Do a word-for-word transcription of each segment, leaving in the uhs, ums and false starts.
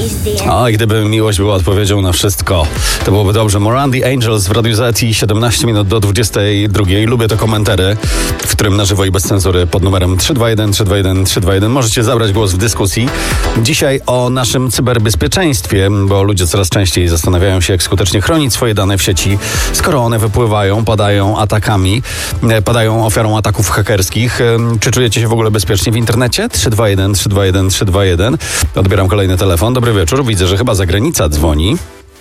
O, i gdyby miłość była odpowiedzią na wszystko, to byłoby dobrze. Morandi Angels w Radiu Z i siedemnaście minut do dwudziestej drugiej. Lubię te komentary, w którym na żywo i bez cenzury pod numerem trzy dwa jeden trzy dwa jeden trzy dwa jeden możecie zabrać głos w dyskusji. Dzisiaj o naszym cyberbezpieczeństwie, bo ludzie coraz częściej zastanawiają się, jak skutecznie chronić swoje dane w sieci, skoro one wypływają, padają atakami, padają ofiarą ataków hakerskich. Czy czujecie się w ogóle bezpiecznie w internecie? trzy dwa jeden trzy dwa jeden trzy dwa jeden. Odbieram kolejny telefon. Dobry wieczór. Widzę, że chyba zagranica dzwoni.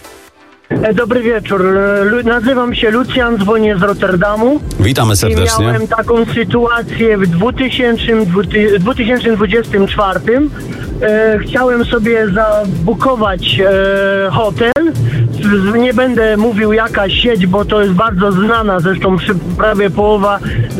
Dobry wieczór. Lu- nazywam się Lucjan, dzwonię z Rotterdamu. Witamy serdecznie. I miałem taką sytuację w dwa tysiące dwudziestym czwartym. E, chciałem sobie zabukować e, hotel. Nie będę mówił jaka sieć, bo to jest bardzo znana. Zresztą przy, prawie połowa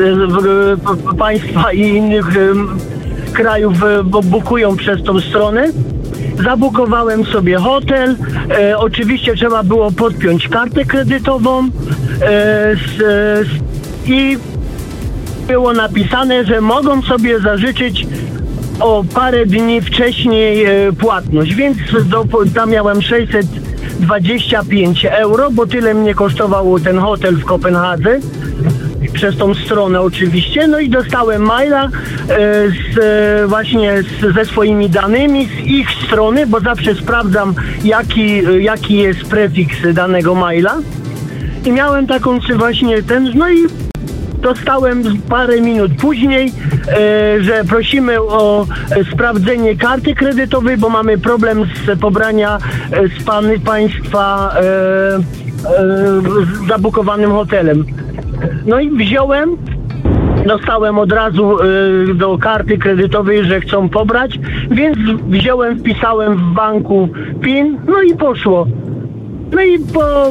e, e, państwa i innych e, krajów e, bukują przez tą stronę. Zabukowałem sobie hotel. E, oczywiście trzeba było podpiąć kartę kredytową e, z, z, i było napisane, że mogą sobie zażyczyć o parę dni wcześniej e, płatność, więc do, tam miałem sześćset dwadzieścia pięć euro, bo tyle mnie kosztował ten hotel w Kopenhadze. Przez tą stronę oczywiście, no i dostałem maila e, z, e, właśnie z, ze swoimi danymi z ich strony, bo zawsze sprawdzam jaki, jaki jest prefiks danego maila i miałem taką właśnie ten, no i dostałem parę minut później, e, że prosimy o sprawdzenie karty kredytowej, bo mamy problem z pobrania e, z pan, państwa e, e, z zabukowanym hotelem. No i wziąłem, dostałem od razu y, do karty kredytowej, że chcą pobrać, więc wziąłem, wpisałem w banku PIN, no i poszło. No i po,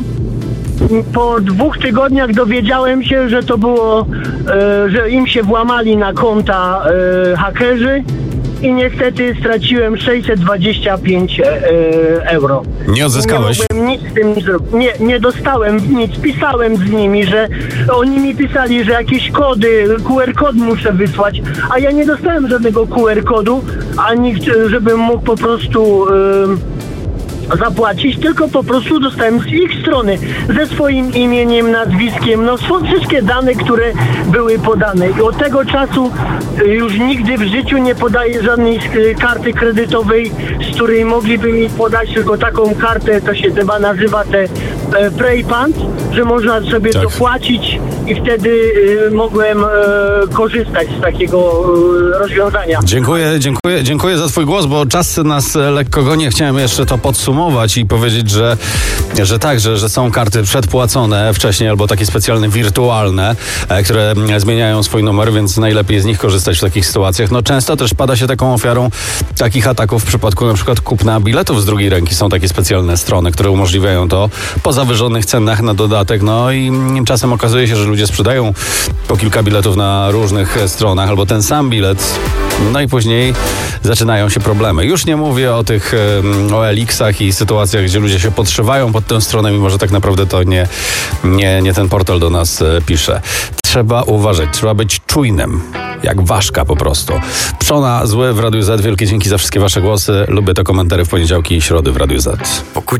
po dwóch tygodniach dowiedziałem się, że to było, y, że im się włamali na konta y, hakerzy i niestety straciłem sześćset dwadzieścia pięć y, euro. Nie odzyskałeś? Nie mogłem nic z tym zrobić. Nie, nie dostałem nic. Pisałem z nimi, że oni mi pisali, że jakieś kody, Q R kod muszę wysłać, a ja nie dostałem żadnego Q R kodu, ani żebym mógł po prostu yy, zapłacić, tylko po prostu dostałem z ich strony, ze swoim imieniem, nazwiskiem, no są wszystkie dane, które były podane i od tego czasu już nigdy w życiu nie podaję żadnej karty kredytowej, z której mogliby mi podać tylko taką kartę, to się chyba nazywa te e, PayPant, że można sobie tak. dopłacić i wtedy e, mogłem e, korzystać z takiego e, rozwiązania. Dziękuję, dziękuję, dziękuję za twój głos, bo czas nas lekko goni. Chciałem jeszcze to podsumować i powiedzieć, że, że tak, że, że są karty przedpłacone wcześniej albo takie specjalne wirtualne, e, które zmieniają swój numer, więc najlepiej z nich korzystać w takich sytuacjach. No często też pada się taką ofiarą takich ataków w przypadku na przykład kupna biletów z drugiej ręki. Są takie specjalne strony, które umożliwiają to po zawyżonych cenach na dodatek. No i czasem okazuje się, że ludzie sprzedają po kilka biletów na różnych stronach albo ten sam bilet. No i później zaczynają się problemy. Już nie mówię o tych o L X-ach i sytuacjach, gdzie ludzie się podszywają pod tę stronę, mimo że tak naprawdę to nie, nie, nie ten portal do nas pisze. Trzeba uważać, trzeba być czujnym. Jak ważka po prostu. Przona zły w Radiu Z. Wielkie dzięki za wszystkie wasze głosy. Lubię te komentarze w poniedziałki i środy w Radiu Z.